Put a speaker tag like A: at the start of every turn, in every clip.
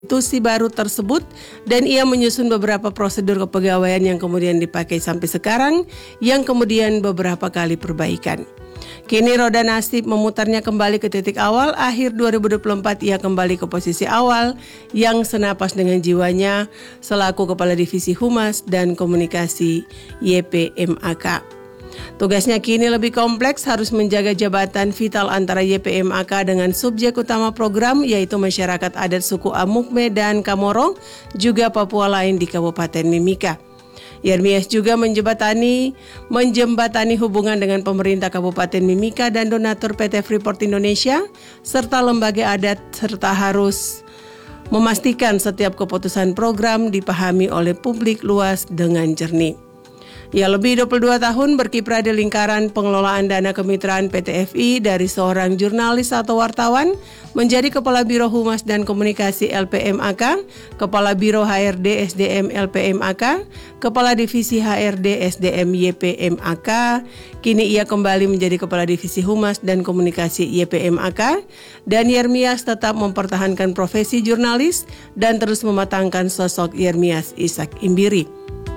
A: institusi baru tersebut dan ia menyusun beberapa prosedur kepegawaian yang kemudian dipakai sampai sekarang yang kemudian beberapa kali perbaikan. Kini roda nasib memutarnya kembali ke titik awal. Akhir 2024 ia kembali ke posisi awal yang senapas dengan jiwanya selaku Kepala Divisi Humas dan Komunikasi YPMAK. Tugasnya kini lebih kompleks, harus menjaga jabatan vital antara YPMAK dengan subjek utama program yaitu masyarakat adat suku Amukme dan Kamoro, juga Papua lain di Kabupaten Mimika. Yermias juga menjembatani hubungan dengan pemerintah Kabupaten Mimika dan donatur PT Freeport Indonesia serta lembaga adat, serta harus memastikan setiap keputusan program dipahami oleh publik luas dengan jernih. Ia lebih 22 tahun berkiprah di lingkaran pengelolaan dana kemitraan PT FI, dari seorang jurnalis atau wartawan menjadi Kepala Biro Humas dan Komunikasi LPMAK, Kepala Biro HRD SDM LPMAK, Kepala Divisi HRD SDM YPMAK. Kini ia kembali menjadi Kepala Divisi Humas dan Komunikasi YPMAK, dan Yermias tetap mempertahankan profesi jurnalis dan terus mematangkan sosok Yermias Ishak Imbiri.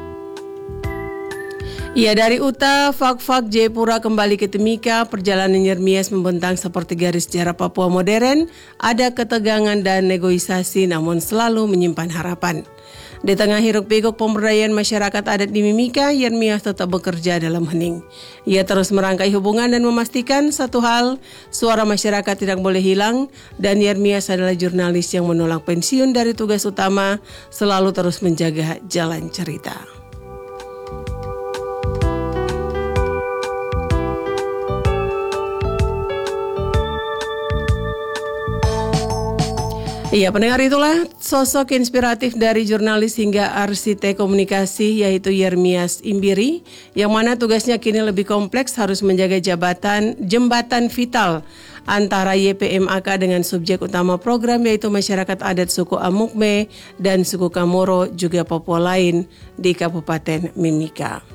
A: Ia dari Uta, Fak-Fak, Jayapura kembali ke Timika. Perjalanan Yermias membentang seperti garis sejarah Papua modern, ada ketegangan dan negosiasi namun selalu menyimpan harapan. Di tengah hiruk-pikuk pemberdayaan masyarakat adat di Mimika, Yermias tetap bekerja dalam hening. Ia terus merangkai hubungan dan memastikan satu hal, suara masyarakat tidak boleh hilang, dan Yermias adalah jurnalis yang menolak pensiun dari tugas utama, selalu terus menjaga jalan cerita. Iya, pendengar, itulah sosok inspiratif dari jurnalis hingga arsitek komunikasi yaitu Yermias Imbiri, yang mana tugasnya kini lebih kompleks, harus menjaga jembatan vital antara YPMAK dengan subjek utama program yaitu masyarakat adat suku Amukme dan suku Kamoro, juga Papua lain di Kabupaten Mimika.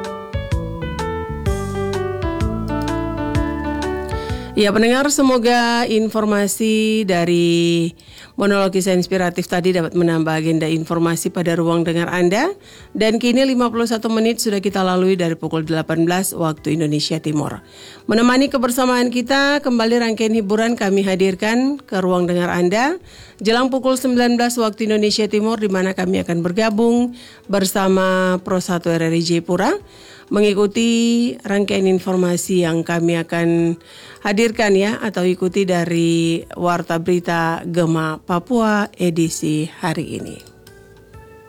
A: Ya pendengar, semoga informasi dari monolog kisah inspiratif tadi dapat menambah agenda informasi pada ruang dengar Anda. Dan kini 51 menit sudah kita lalui dari pukul 18 waktu Indonesia Timur. Menemani kebersamaan kita, kembali rangkaian hiburan kami hadirkan ke ruang dengar Anda jelang pukul 19 waktu Indonesia Timur, di mana kami akan bergabung bersama Pro 1 RRI Jayapura mengikuti rangkaian informasi yang kami akan hadirkan atau ikuti dari Warta Berita Gema Papua edisi hari ini.